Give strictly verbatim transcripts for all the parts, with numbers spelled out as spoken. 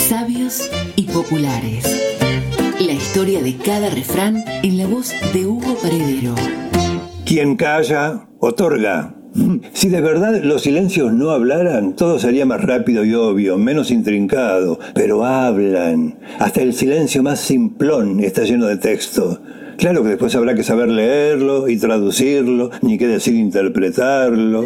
Sabios y populares. La historia de cada refrán en la voz de Hugo Paredero. Quien calla, otorga. Si de verdad los silencios no hablaran, todo sería más rápido y obvio, menos intrincado. Pero hablan. Hasta el silencio más simplón está lleno de texto. Claro que después habrá que saber leerlo y traducirlo, ni qué decir interpretarlo.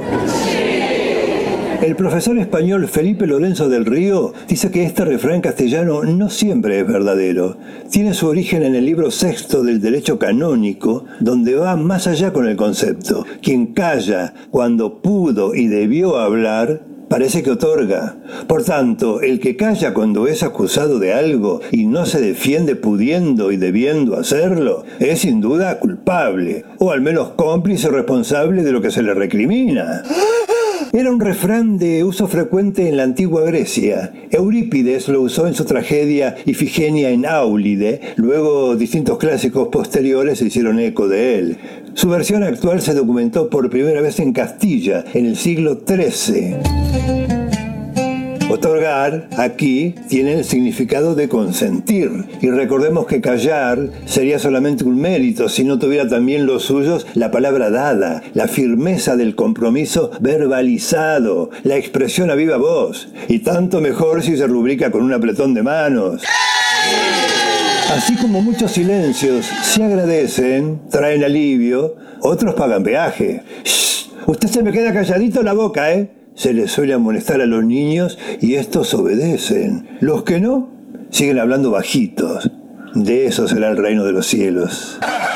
El profesor español Felipe Lorenzo del Río dice que este refrán castellano no siempre es verdadero. Tiene su origen en el libro sexto del derecho canónico, donde va más allá con el concepto. Quien calla cuando pudo y debió hablar, parece que otorga. Por tanto, el que calla cuando es acusado de algo y no se defiende pudiendo y debiendo hacerlo, es sin duda culpable, o al menos cómplice responsable de lo que se le recrimina. Era un refrán de uso frecuente en la antigua Grecia. Eurípides lo usó en su tragedia Ifigenia en Áulide. Luego distintos clásicos posteriores se hicieron eco de él. Su versión actual se documentó por primera vez en Castilla, en el siglo trece. Otorgar, aquí, tiene el significado de consentir. Y recordemos que callar sería solamente un mérito si no tuviera también los suyos la palabra dada, la firmeza del compromiso verbalizado, la expresión a viva voz. Y tanto mejor si se rubrica con un apretón de manos. Así como muchos silencios se agradecen, traen alivio, otros pagan peaje. ¡Shh! Usted se me queda calladito la boca, ¿eh? Se les suele amonestar a los niños y estos obedecen. Los que no, siguen hablando bajitos. De eso será el reino de los cielos.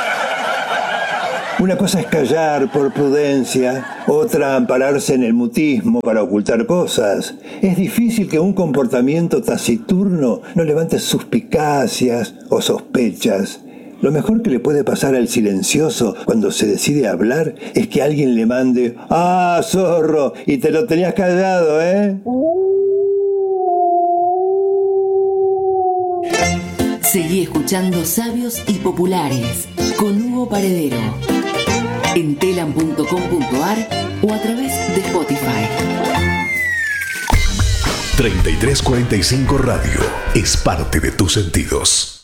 Una cosa es callar por prudencia, otra ampararse en el mutismo para ocultar cosas. Es difícil que un comportamiento taciturno no levante suspicacias o sospechas. Lo mejor que le puede pasar al silencioso cuando se decide hablar es que alguien le mande «¡Ah, zorro! Y te lo tenías callado, ¿eh?» Seguí escuchando Sabios y Populares con Hugo Paredero en telam punto com punto ar o a través de Spotify. treinta y tres cuarenta y cinco Radio es parte de tus sentidos.